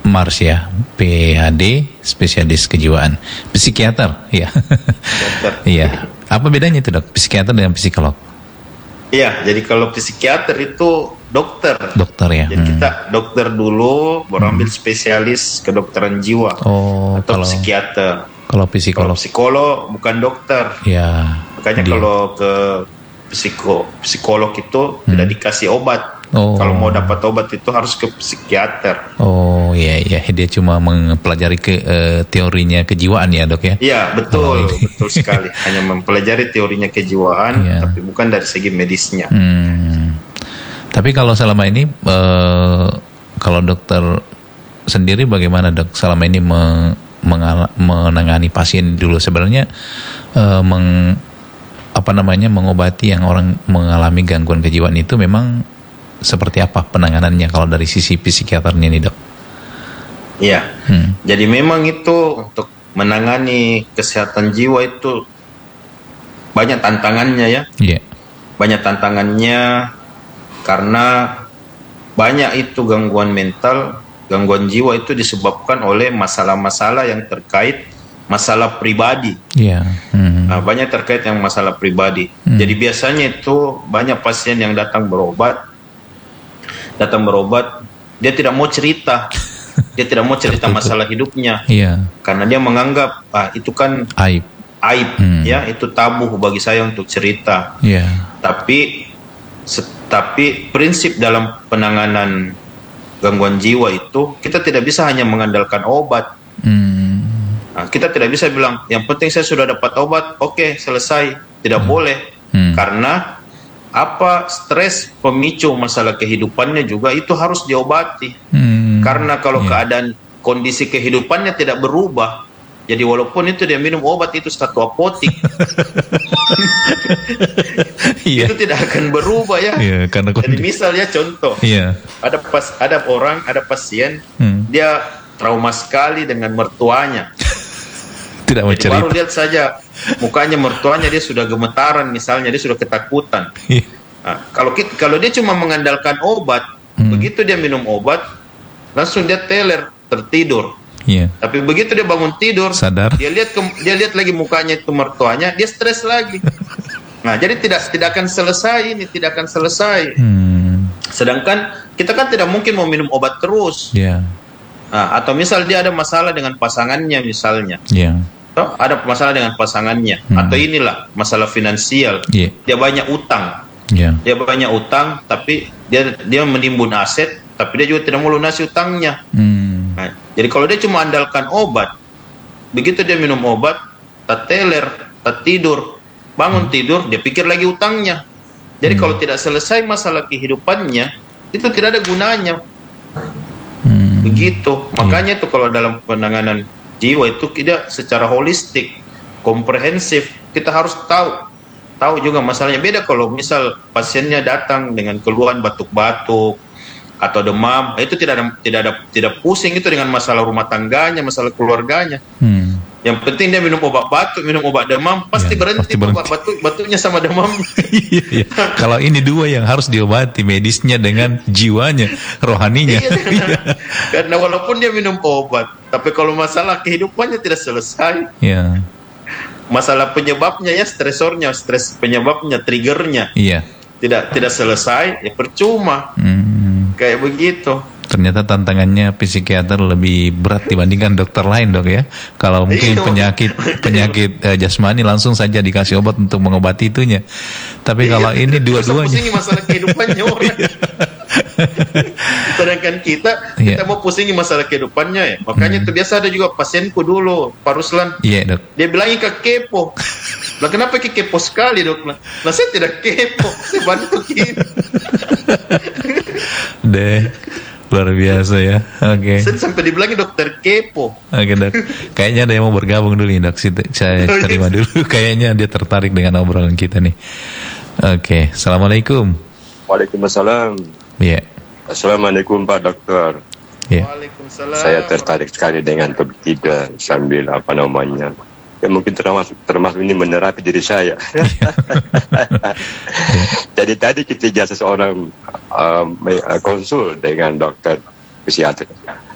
Mars ya, PhD, spesialis kejiwaan, psikiater, ya. Iya. Apa bedanya itu dok, psikiater dengan psikolog? Iya, jadi kalau psikiater itu dokter. Dokter ya. Jadi kita dokter dulu, baru ambil spesialis kedokteran jiwa. Oh, atau psikiater. Kalau psikolog. Kalau psikolog bukan dokter. Ya. Makanya kalau ke psikolog itu tidak dikasih obat. Kalau mau dapat obat itu harus ke psikiater. Oh iya, dia cuma mempelajari teorinya kejiwaan ya dok ya? Iya betul, betul sekali. Hanya mempelajari teorinya kejiwaan, tapi bukan dari segi medisnya. Tapi kalau selama ini, kalau dokter sendiri bagaimana dok? Selama ini menangani pasien dulu sebenarnya mengobati yang orang mengalami gangguan kejiwaan itu memang seperti apa penanganannya kalau dari sisi psikiaternya nih dok? Iya, jadi memang itu untuk menangani kesehatan jiwa itu banyak tantangannya ya. Iya. Banyak tantangannya karena banyak itu gangguan mental, gangguan jiwa itu disebabkan oleh masalah-masalah yang terkait masalah pribadi. Iya. Nah, banyak terkait yang masalah pribadi. Jadi biasanya itu banyak pasien yang datang berobat, dia tidak mau cerita. Dia tidak mau cerita masalah hidupnya. Iya. Karena dia menganggap itu kan aib ya, itu tabu bagi saya untuk cerita. Iya. Tapi prinsip dalam penanganan gangguan jiwa itu kita tidak bisa hanya mengandalkan obat. Nah, kita tidak bisa bilang yang penting saya sudah dapat obat, oke, selesai. Tidak boleh. Karena stres pemicu masalah kehidupannya juga itu harus diobati. Karena kalau keadaan kondisi kehidupannya tidak berubah, jadi walaupun itu dia minum obat itu satu apotik, itu tidak akan berubah ya. Karena jadi misalnya contoh, ada pasien dia trauma sekali dengan mertuanya. Tidak mau cerita. Baru lihat saja mukanya mertuanya, dia sudah gemetaran misalnya, dia sudah ketakutan. Nah, kalau dia cuma mengandalkan obat, begitu dia minum obat, langsung dia tertidur. Tapi begitu dia bangun tidur, sadar, dia lihat lagi mukanya itu mertuanya, dia stres lagi. Nah, jadi tidak akan selesai ini, tidak akan selesai. Sedangkan kita kan tidak mungkin mau minum obat terus. Nah, atau misal dia ada masalah dengan pasangannya misalnya. Ada masalah dengan pasangannya, atau inilah masalah finansial. Dia banyak utang. Dia banyak utang, tapi dia menimbun aset, tapi dia juga tidak mau lunasi utangnya. Nah, jadi kalau dia cuma andalkan obat, begitu dia minum obat, tidur, bangun tidur, dia pikir lagi utangnya. Jadi kalau tidak selesai masalah kehidupannya, itu tidak ada gunanya. Begitu. Makanya itu kalau dalam penanganan jiwa itu tidak secara holistik, komprehensif. Kita harus tahu juga masalahnya. Beda kalau misal pasiennya datang dengan keluhan batuk-batuk atau demam, itu tidak pusing itu dengan masalah rumah tangganya, masalah keluarganya. Yang penting dia minum obat batuk, minum obat demam, pasti berhenti. Obat batuknya sama demamnya. Kalau ini dua yang harus diobati, medisnya dengan jiwanya, rohaninya. Karena walaupun dia minum obat, tapi kalau masalah kehidupannya tidak selesai. Masalah penyebabnya ya, stres penyebabnya, triggernya. Tidak selesai, ya percuma. Kayak begitu. Ternyata tantangannya psikiater lebih berat dibandingkan dokter lain dok ya. Kalau mungkin penyakit jasmani langsung saja dikasih obat untuk mengobati itunya. Tapi kalau ini dua-duanya. Pusing masalah kehidupannya orang. Sedangkan kita mau pusingin masalah kehidupannya ya. Makanya itu biasa ada juga pasienku dulu, Pak Ruslan. Dok. Dia bilangin kepo. Lah kenapa kepo sekali dok? Nah saya tidak kepo, saya bantu kita. Luar biasa ya. Oke. Saya sampai dibilangin dokter kepo. Oke dok. Kayaknya ada yang mau bergabung dulu nih dok. Saya terima dulu. Kayaknya dia tertarik dengan obrolan kita nih. Oke. Assalamualaikum. Waalaikumsalam. Assalamualaikum Pak Dokter. Waalaikumsalam. Saya tertarik sekali dengan topik kita sambil ya mungkin termasuk ini menerapi diri saya. Jadi tadi ketika seseorang konsul dengan dokter psikiater,